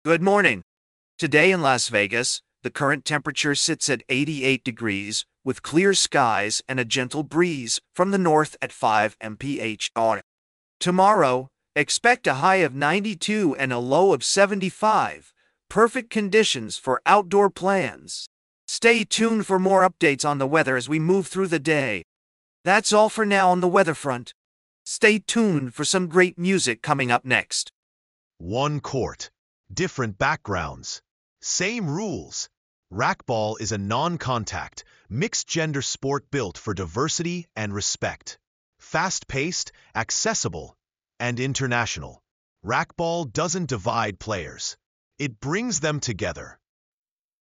Good morning. Today in Las Vegas, the current temperature sits at 88 degrees, with clear skies and a gentle breeze from the north at 5 mph. Tomorrow, expect a high of 92 and a low of 75. Perfect conditions for outdoor plans. Stay tuned for more updates on the weather as we move through the day. That's all for now on the weather front. Stay tuned for some great music coming up next. One court, different backgrounds, same rules. Racquetball is a non-contact, mixed-gender sport built for diversity and respect. Fast-paced, accessible, and international. Racquetball doesn't divide players. It brings them together.